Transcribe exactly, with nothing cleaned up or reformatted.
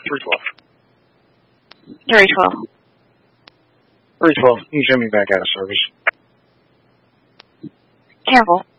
three twelve. three twelve. three twelve. You send me back out of service. Campbell.